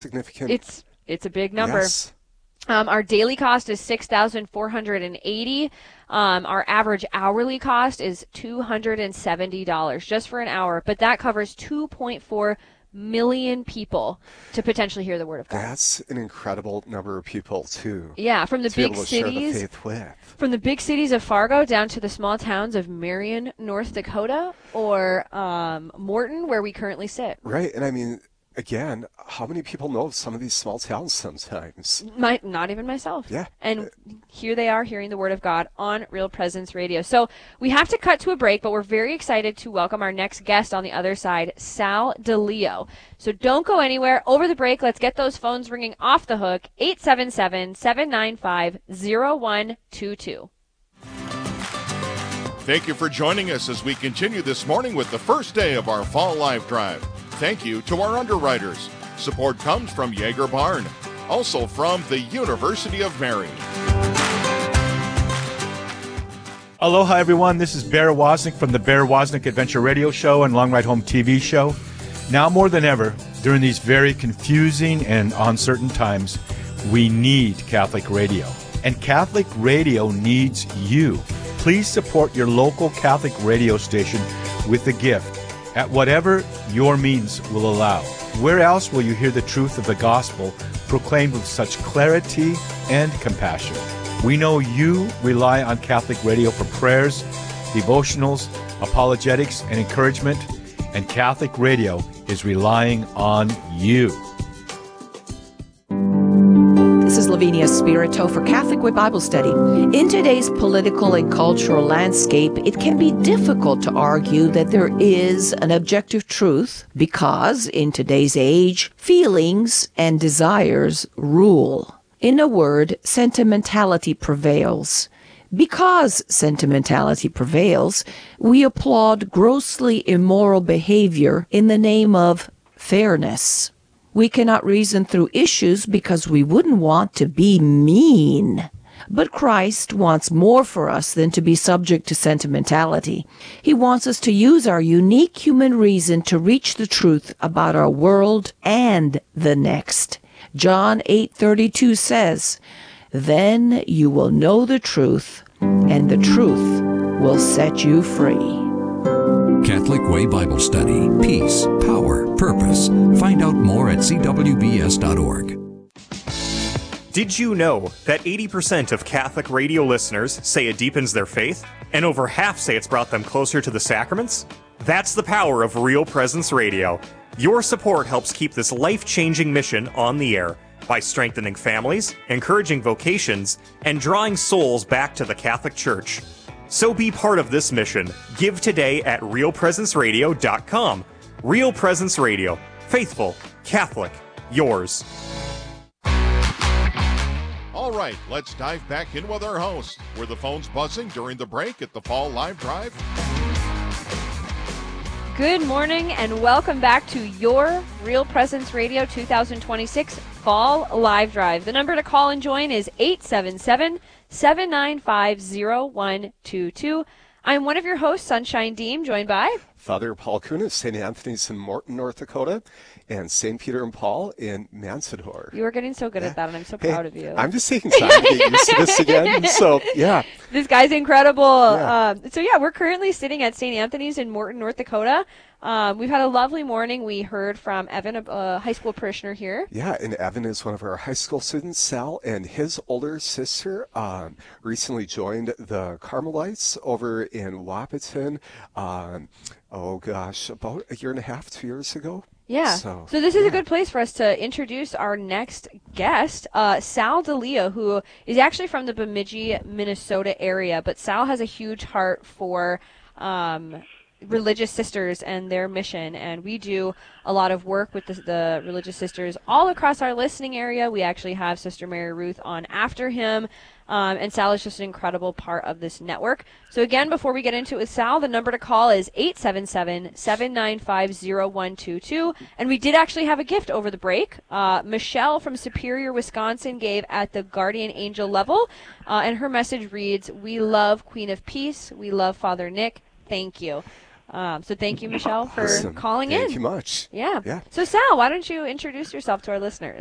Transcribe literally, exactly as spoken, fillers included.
significant. It's it's a big number. Yes. Um, our daily cost is six thousand four hundred eighty dollars. Um, our average hourly cost is two hundred seventy dollars just for an hour, but that covers two point four million people to potentially hear the Word of God. That's an incredible number of people, too. Yeah, from the to big be able to cities, share the faith with. from the big cities of Fargo down to the small towns of Marion, North Dakota, or um, Morton, where we currently sit. Right, and I mean, again, how many people know of some of these small towns sometimes? My, not even myself. Yeah. And here they are hearing the Word of God on Real Presence Radio. So we have to cut to a break, but we're very excited to welcome our next guest on the other side, Sal DeLeo. So don't go anywhere. Over the break, let's get those phones ringing off the hook, eight seven seven, seven nine five, zero one two two. Thank you for joining us as we continue this morning with the first day of our Fall Live Drive. Thank you to our underwriters. Support comes from Yeager Barn, also from the University of Mary. Aloha, everyone. This is Bear Wozniak from the Bear Wozniak Adventure Radio Show and Long Ride Home T V show. Now more than ever, during these very confusing and uncertain times, we need Catholic radio. And Catholic radio needs you. Please support your local Catholic radio station with a gift at whatever your means will allow. Where else will you hear the truth of the gospel proclaimed with such clarity and compassion? We know you rely on Catholic radio for prayers, devotionals, apologetics, and encouragement, and Catholic radio is relying on you. This is Lavinia Spirito for Catholic Way Bible Study. In today's political and cultural landscape, it can be difficult to argue that there is an objective truth because, in today's age, feelings and desires rule. In a word, sentimentality prevails. Because sentimentality prevails, we applaud grossly immoral behavior in the name of fairness. We cannot reason through issues because we wouldn't want to be mean. But Christ wants more for us than to be subject to sentimentality. He wants us to use our unique human reason to reach the truth about our world and the next. John eight thirty-two says, "Then you will know the truth, and the truth will set you free." Catholic Way Bible Study. Peace, power, purpose. Find out more at c w b s dot org. Did you know that eighty percent of Catholic radio listeners say it deepens their faith, and over half say it's brought them closer to the sacraments? That's the power of Real Presence Radio. Your support helps keep this life-changing mission on the air by strengthening families, encouraging vocations, and drawing souls back to the Catholic Church. So be part of this mission. Give today at real presence radio dot com. Real Presence Radio. Faithful, Catholic, yours. All right, let's dive back in with our host. Were the phones buzzing during the break at the Fall Live Drive? Good morning and welcome back to your Real Presence Radio two thousand twenty-six Fall Live Drive. The number to call and join is eight seven seven, seven nine five, zero one two two. I'm one of your hosts, Sunshine Deem, joined by Father Paul Kunis, Saint Anthony's in Morton, North Dakota, and Saint Peter and Paul in Mansador. You are getting so good yeah. at that, and I'm so hey, proud of you. I'm just taking time to get used to this again. So, yeah. This guy's incredible. Yeah. Um, so, yeah, we're currently sitting at Saint Anthony's in Morton, North Dakota. Um, we've had a lovely morning. We heard from Evan, a, a high school parishioner here. Yeah, and Evan is one of our high school students, Sal, and his older sister um, recently joined the Carmelites over in Wahpeton. Um, oh, gosh, about a year and a half, two years ago. Yeah. So, so this is yeah. a good place for us to introduce our next guest, uh, Sal DeLeo, who is actually from the Bemidji, Minnesota area. But Sal has a huge heart for um, religious sisters and their mission. And we do a lot of work with the, the religious sisters all across our listening area. We actually have Sister Mary Ruth on after him. Um, and Sal is just an incredible part of this network. So again, before we get into it with Sal, the number to call is eight seven seven, seven nine five, zero one two two. And we did actually have a gift over the break. Uh, Michelle from Superior, Wisconsin gave at the Guardian Angel level. Uh, and her message reads, "We love Queen of Peace. We love Father Nick. Thank you." Um, so thank you, Michelle, for Awesome. calling Thank in. you much. Yeah. Yeah. So Sal, why don't you introduce yourself to our listeners?